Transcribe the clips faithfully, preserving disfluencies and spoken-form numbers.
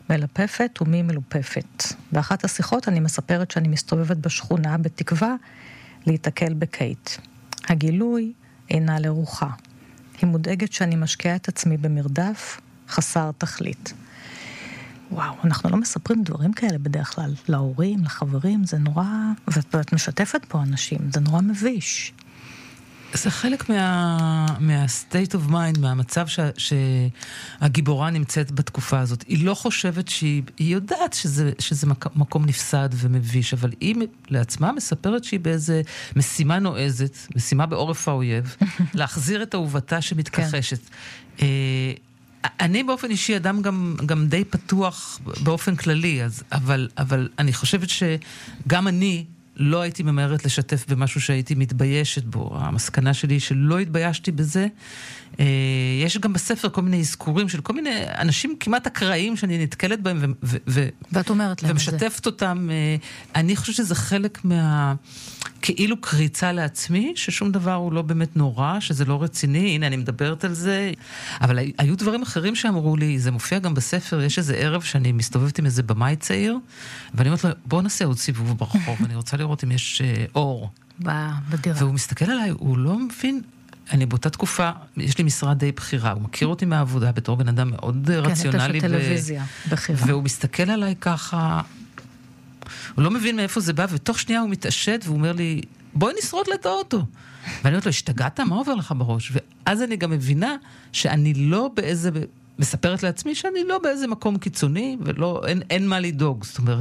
מלפפת ומי מלופפת. באחת השיחות אני מספרת שאני מסתובבת בשכונה בתקווה להתקל בקייט. הגילוי אינה לרוחה. היא מודאגת שאני משקיעה את עצמי במרדף חסר תכלית. וואו, אנחנו לא מספרים דברים כאלה בדרך כלל. להורים, לחברים, זה נורא... ואת משתפת פה אנשים, זה נורא מביש. זה חלק מה, מה-state of mind, מהמצב ש, שהגיבורה נמצאת בתקופה הזאת. היא לא חושבת שהיא, היא יודעת שזה, שזה מקום נפסד ומביש, אבל היא לעצמה מספרת שהיא באיזה משימה נועזת, משימה בעורף האויב, להחזיר את אהובתה שמתכחשת. כן. אני באופן אישי אדם גם, גם די פתוח באופן כללי, אז, אבל, אבל אני חושבת שגם אני, לא הייתי ממהרת לשתף במשהו שהייתי מתביישת בו. המסקנה שלי היא שלא התביישתי בזה. יש גם בספר כל מיני אזכורים של כל מיני אנשים כמעט אקראיים שאני נתקלת בהם ו- ו- ואת אומרת להם ומשתפת זה. אותם. אני חושבת שזה חלק מה... כאילו קריצה לעצמי, ששום דבר הוא לא באמת נורא, שזה לא רציני, הנה אני מדברת על זה, אבל היו דברים אחרים שאמרו לי, זה מופיע גם בספר, יש איזה ערב שאני מסתובבת עם איזה במאי צעיר, ואני אומרת לו, בוא נעשה עוד סיבוב ברחוב, אני רוצה לראות אם יש אור. בדירה. והוא מסתכל עליי, הוא לא מבין, אני באותה תקופה, יש לי משרד די בחירה, הוא מכיר אותי מהעבודה בתור בן אדם מאוד רציונלי. כן, את הטלוויזיה, בחירה. והוא מסתכל עליי ככה, הוא לא מבין מאיפה זה בא, ותוך שנייה הוא מתעשת, והוא אומר לי, בואי נשרוד את האוטו. ואני אומרת לו, השתגעת? מה עובר לך בראש? ואז אני גם מבינה שאני לא באיזה, מספרת לעצמי שאני לא באיזה מקום קיצוני, ולא, אין, אין מה לדאוג. זאת אומרת,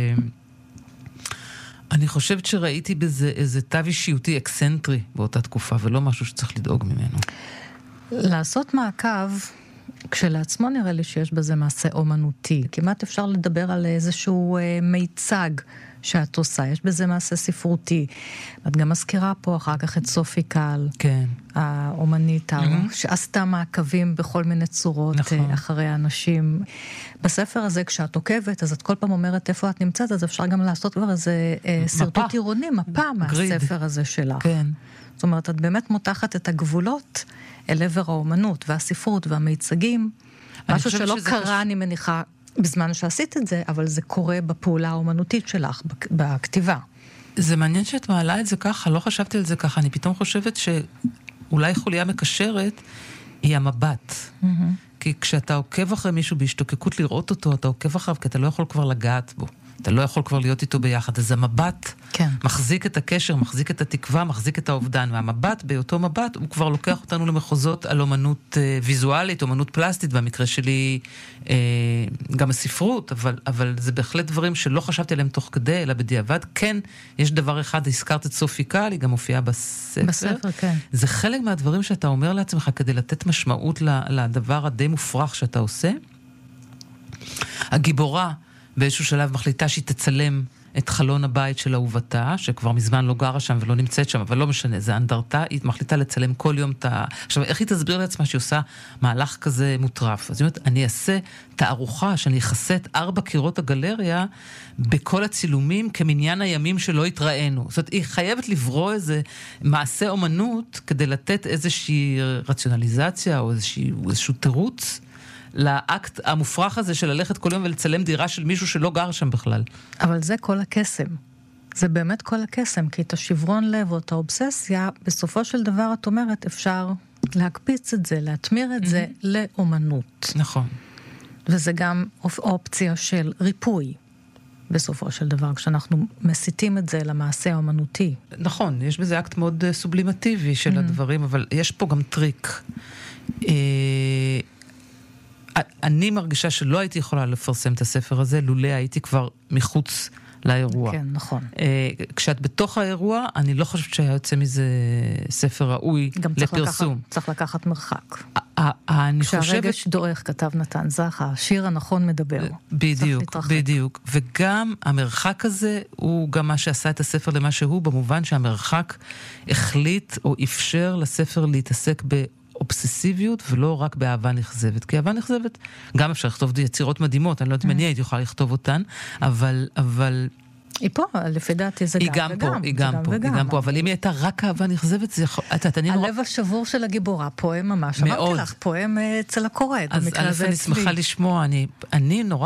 אני חושבת שראיתי בזה איזה תו אישיותי אקסנטרי באותה תקופה, ולא משהו שצריך לדאוג ממנו. לעשות מעקב, כשלעצמו נראה לי שיש בזה מעשה אומנותי. כמעט אפשר לדבר על איזשהו אה, מיצג שאת עושה. יש בזה מעשה ספרותי. את גם מזכירה פה אחר כך את סופי קל. כן. האומנית, mm-hmm. שעשתה מעקבים בכל מיני צורות נכון. אה, אחרי האנשים. בספר הזה, כשאת עוקבת, אז את כל פעם אומרת איפה את נמצאת, אז אפשר גם לעשות כבר איזה אה, סרטוט עירוני, מפה מהספר הזה שלך. כן. זאת אומרת, את באמת מותחת את הגבולות אל עבר האומנות והספרות והמיצגים. משהו שלא קרה, חש... אני מניחה, בזמן שעשית את זה, אבל זה קורה בפעולה האומנותית שלך, בכתיבה. זה מעניין שאת מעלה את זה ככה, לא חשבתי על זה ככה. אני פתאום חושבת שאולי חוליה מקשרת היא המבט. Mm-hmm. כי כשאתה עוקב אחרי מישהו בהשתוקקות לראות אותו, אתה עוקב אחריו, כי אתה לא יכול כבר לגעת בו. אתה לא יכול כבר להיות איתו ביחד. אז המבט כן. מחזיק את הקשר, מחזיק את התקווה, מחזיק את האובדן. והמבט, באותו מבט, הוא כבר לוקח אותנו למחוזות על אומנות אה, ויזואלית, אומנות פלסטית, במקרה שלי אה, גם הספרות, אבל, אבל זה בהחלט דברים שלא חשבתי עליהם תוך כדי, אלא בדיעבד. כן, יש דבר אחד, הזכרת את סופי קל, היא גם מופיעה בספר. בספר, כן. זה חלק מהדברים שאתה אומר לעצמך, כדי לתת משמעות לדבר הדי מופרך שאתה עושה. הגיבורה, באיזשהו שלב מחליטה שהיא תצלם את חלון הבית של אהובתה, שכבר מזמן לא גרה שם ולא נמצאת שם, אבל לא משנה, זה אנדרטה, היא מחליטה לצלם כל יום את ה... עכשיו, איך היא תסביר לעצמה שהיא עושה מהלך כזה מוטרף? אז היא אומרת, אני אעשה תערוכה, שאני אכסה את ארבע קירות הגלריה, בכל הצילומים, כמניין הימים שלא התראינו. זאת אומרת, היא חייבת לברוא איזה מעשה אומנות, כדי לתת איזושהי רציונליזציה, או איזשהו, איזשהו תירוץ, לאקט המופרך הזה של ללכת כל יום ולצלם דירה של מישהו שלא גר שם בכלל. אבל זה כל הקסם. זה באמת כל הקסם, כי את השברון לב או את האובססיה, בסופו של דבר את אומרת, אפשר להקפיץ את זה, להתמיר את זה לאומנות. נכון. וזה גם אופציה של ריפוי, בסופו של דבר, כשאנחנו מסיתים את זה למעשה האומנותי. נכון, יש בזה אקט מאוד סובלימטיבי של הדברים, אבל יש פה גם טריק. אה... אני מרגישה שלא הייתי יכולה לפרסם את הספר הזה, לולא הייתי כבר מחוץ לאירוע. כן, נכון. כשאת בתוך האירוע, אני לא חושבת שהיה יוצא מזה ספר ראוי לפרסום. גם צריך לקחת מרחק. אני חושבת... כשהרגש דורך, כתב נתן זך, השיר הנכון מדבר. בדיוק, בדיוק. וגם המרחק הזה, הוא גם מה שעשה את הספר למה שהוא, במובן שהמרחק החליט או אפשר לספר להתעסק ב... אובססיביות, ולא רק באהבה נכזבת. כי אהבה נכזבת, גם אפשר לכתוב יצירות מדהימות, אני לא יודעת אם אני הייתי יכולה לכתוב אותן, אבל, אבל... היא פה, לפי דעתי זה גם וגם. היא גם פה, היא גם פה, אבל אם היא הייתה רק אהבה נכזבת, זה יכול... הלב השבור של הגיבורה, פועם ממש. אמרתי לך, פועם אצל הקורא. אז אני שמחה לשמוע, אני נורא